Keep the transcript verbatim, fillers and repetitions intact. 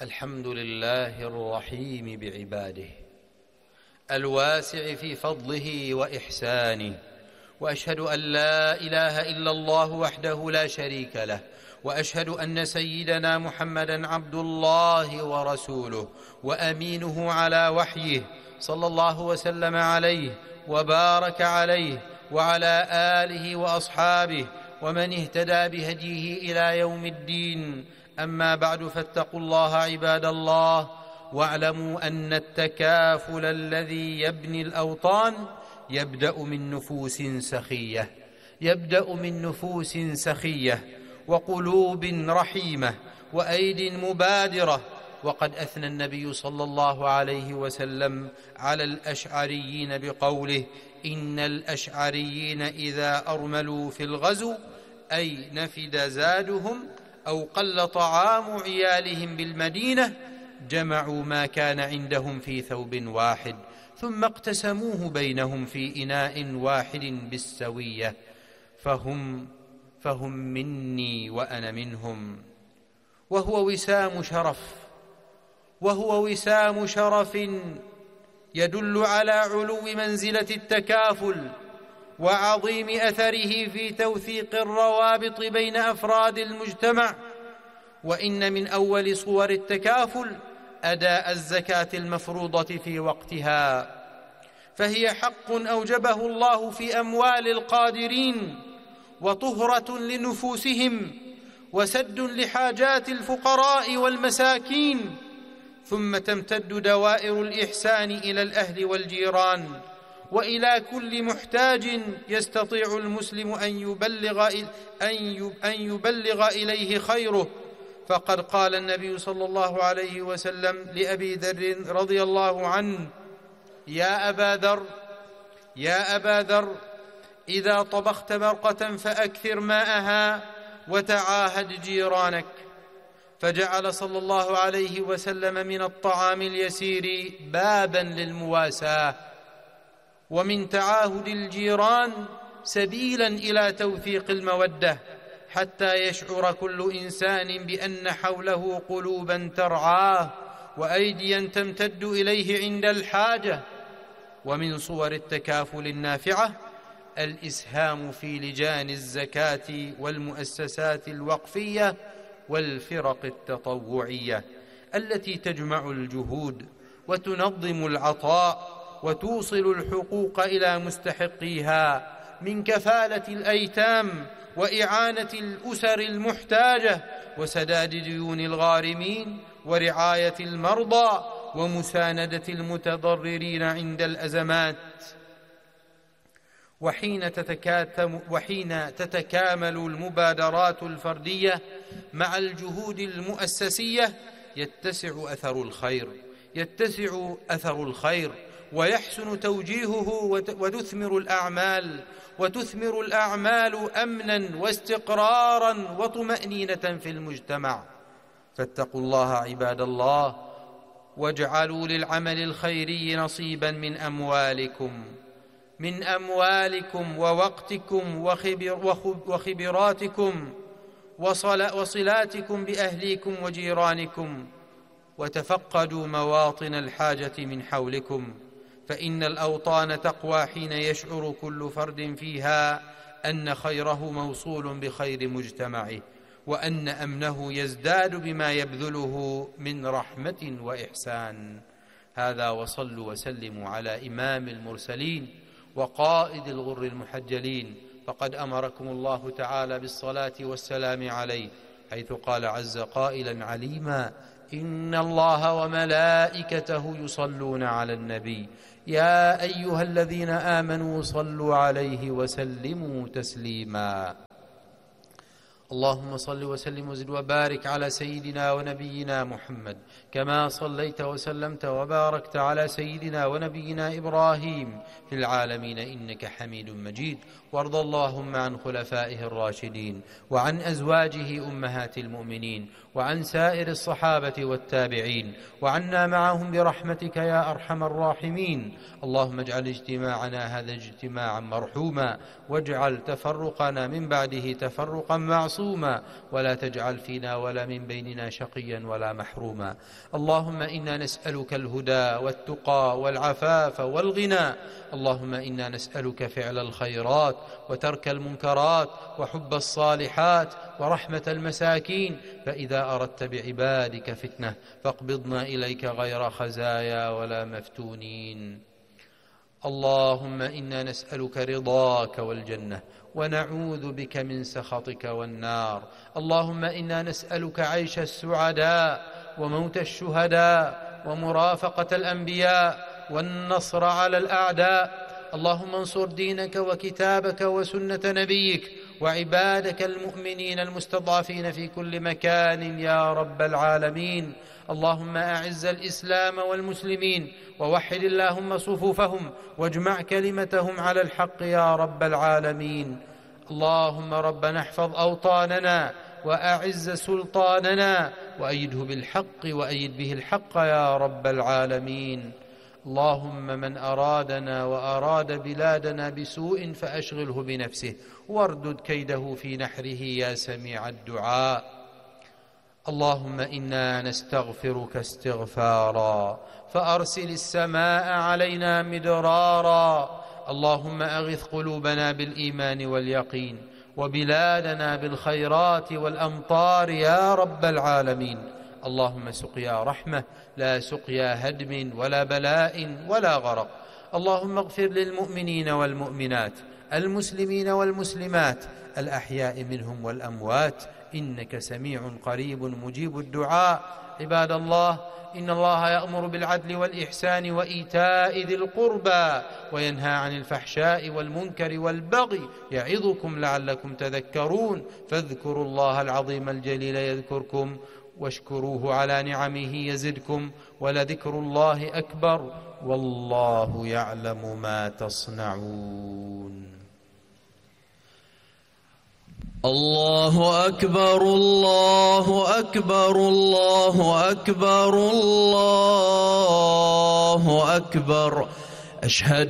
الحمد لله الرحيم بعباده الواسع في فضله وإحسانه، وأشهد أن لا إله إلا الله وحده لا شريك له، وأشهد أن سيدنا محمدًا عبد الله ورسوله وأمينه على وحيه، صلى الله وسلم عليه وبارك عليه وعلى آله وأصحابه ومن اهتدى بهديه إلى يوم الدين. أما بعد، فاتقوا الله عباد الله، واعلموا أن التكافل الذي يبني الأوطان يبدأ من نفوس سخية يبدأ من نفوس سخية وقلوب رحيمة وأيد مبادرة. وقد أثنى النبي صلى الله عليه وسلم على الأشعريين بقوله: إن الأشعريين إذا أرملوا في الغزو، أي نفد زادهم أو قل طعام عيالهم بالمدينة، جمعوا ما كان عندهم في ثوب واحد، ثم اقتسموه بينهم في إناء واحد بالسوية، فهم فهم مني وأنا منهم. وهو وسام شرف وهو وسام شرف يدل على علو منزلة التكافل وعظيم أثره في توثيق الروابط بين أفراد المجتمع. وإن من أول صور التكافل أداء الزكاة المفروضة في وقتها، فهي حق أوجبه الله في أموال القادرين، وطهرة لنفوسهم، وسد لحاجات الفقراء والمساكين. ثم تمتد دوائر الإحسان إلى الأهل والجيران وإلى كل محتاج يستطيع المسلم أن يبلغ, أن يبلغ إليه خيره. فقد قال النبي صلى الله عليه وسلم لأبي ذر رضي الله عنه: يا أبا ذر يا أبا ذر إذا طبخت مرقة فأكثر ماءها وتعاهد جيرانك. فجعل صلى الله عليه وسلم من الطعام اليسير بابا للمواساة، ومن تعاهد الجيران سبيلا إلى توثيق المودة، حتى يشعر كل إنسان بأن حوله قلوبا ترعاه وأيديا تمتد إليه عند الحاجة. ومن صور التكافل النافعة الإسهام في لجان الزكاة والمؤسسات الوقفية والفرق التطوعية، التي تجمع الجهود وتنظم العطاء وتوصل الحقوق إلى مستحقيها، من كفالة الأيتام وإعانة الأسر المحتاجة وسداد ديون الغارمين ورعاية المرضى ومساندة المتضررين عند الأزمات. وحين تتكاتم وحين تتكامل المبادرات الفردية مع الجهود المؤسسية يتسع أثر الخير يتسع أثر الخير ويحسن توجيهه وتثمر الأعمال وتثمر الأعمال أمنا واستقرارا وطمأنينة في المجتمع. فاتقوا الله عباد الله، واجعلوا للعمل الخيري نصيبا من أموالكم من أموالكم ووقتكم وخبراتكم وصلاتكم بأهليكم وجيرانكم، وتفقدوا مواطن الحاجة من حولكم، فإن الأوطان تقوى حين يشعر كل فرد فيها أن خيره موصول بخير مجتمعه، وأن أمنه يزداد بما يبذله من رحمة وإحسان. هذا، وصلوا وسلموا على إمام المرسلين وقائد الغر المحجلين، فقد أمركم الله تعالى بالصلاة والسلام عليه، حيث قال عز قائلا عليما: إن الله وملائكته يصلون على النبي يا أيها الذين آمنوا صلوا عليه وسلموا تسليما. اللهم صل وسلم وزد وبارك على سيدنا ونبينا محمد، كما صليت وسلمت وباركت على سيدنا ونبينا إبراهيم في العالمين إنك حميد مجيد. وارض اللهم عن خلفائه الراشدين وعن أزواجه أمهات المؤمنين وعن سائر الصحابة والتابعين، وعنا معهم برحمتك يا أرحم الراحمين. اللهم اجعل اجتماعنا هذا اجتماعا مرحوما، واجعل تفرقنا من بعده تفرقا معصوما، معصوما ولا تجعل فينا ولا من بيننا شقيا ولا محروما. اللهم إنا نسألك الهدى والتقى والعفاف والغنى. اللهم إنا نسألك فعل الخيرات وترك المنكرات وحب الصالحات ورحمة المساكين، فإذا أردت بعبادك فتنة فاقبضنا إليك غير خزايا ولا مفتونين. اللهم إنا نسألك رضاك والجنة ونعوذ بك من سخطك والنار. اللهم إنا نسألك عيش السعداء وموت الشهداء ومرافقة الأنبياء والنصر على الأعداء. اللهم انصر دينك وكتابك وسنة نبيك وعبادك المؤمنين المستضعفين في كل مكان يا رب العالمين. اللهم أعز الإسلام والمسلمين ووحد اللهم صفوفهم واجمع كلمتهم على الحق يا رب العالمين. اللهم ربنا احفظ أوطاننا وأعز سلطاننا وأيده بالحق وأيد به الحق يا رب العالمين. اللهم من أرادنا وأراد بلادنا بسوء فأشغله بنفسه واردد كيده في نحره يا سميع الدعاء. اللهم إنا نستغفرك استغفارا فأرسل السماء علينا مدرارا. اللهم أغث قلوبنا بالإيمان واليقين وبلادنا بالخيرات والأمطار يا رب العالمين. اللهم سقيا رحمة لا سقيا هدم ولا بلاء ولا غرق. اللهم اغفر للمؤمنين والمؤمنات المسلمين والمسلمات الأحياء منهم والأموات إنك سميع قريب مجيب الدعاء. عباد الله، إن الله يأمر بالعدل والإحسان وإيتاء ذي القربى وينهى عن الفحشاء والمنكر والبغي يعظكم لعلكم تذكرون. فاذكروا الله العظيم الجليل يذكركم واشكروه على نعمه يزدكم ولذكر الله أكبر والله يعلم ما تصنعون. الله أكبر الله أكبر الله أكبر الله أكبر. أشهد